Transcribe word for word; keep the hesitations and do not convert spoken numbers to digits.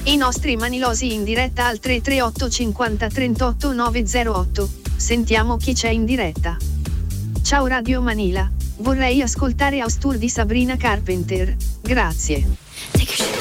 I nostri manilosi in diretta al tre tre otto cinquanta trentotto novecentotto. Sentiamo chi c'è in diretta. Ciao Radio Manila, vorrei ascoltare Austur di Sabrina Carpenter, grazie.